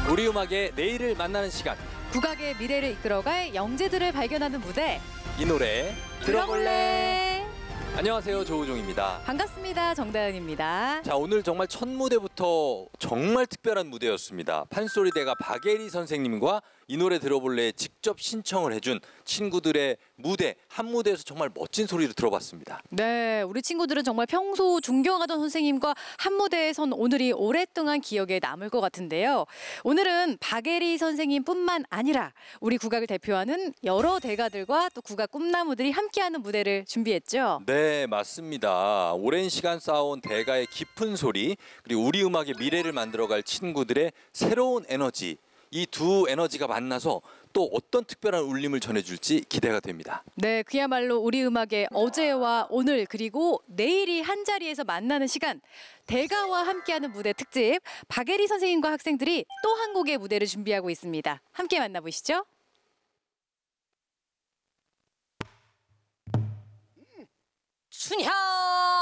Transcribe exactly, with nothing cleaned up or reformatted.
우리 음악의 내일을 만나는 시간. 국악의 미래를 이끌어갈 영재들을 발견하는 무대. 이 노래 들어볼래. 들어볼래. 안녕하세요, 조우종입니다. 반갑습니다. 정다은입니다. 자, 오늘 정말 첫 무대부터 정말 특별한 무대였습니다. 판소리대가 박예리 선생님과 이 노래 들어볼래 직접 신청을 해준 친구들의 무대, 한 무대에서 정말 멋진 소리를 들어봤습니다. 네, 우리 친구들은 정말 평소 존경하던 선생님과 한 무대에 선 오늘이 오랫동안 기억에 남을 것 같은데요. 오늘은 박예리 선생님뿐만 아니라 우리 국악을 대표하는 여러 대가들과 또 국악 꿈나무들이 함께하는 무대를 준비했죠. 네, 맞습니다. 오랜 시간 쌓아온 대가의 깊은 소리, 그리고 우리 음악의 미래를 만들어갈 친구들의 새로운 에너지, 이 두 에너지가 만나서 또 어떤 특별한 울림을 전해줄지 기대가 됩니다. 네, 그야말로 우리 음악의 어제와 오늘 그리고 내일이 한 자리에서 만나는 시간, 대가와 함께하는 무대 특집, 박예리 선생님과 학생들이 또 한 곡의 무대를 준비하고 있습니다. 함께 만나보시죠. 춘향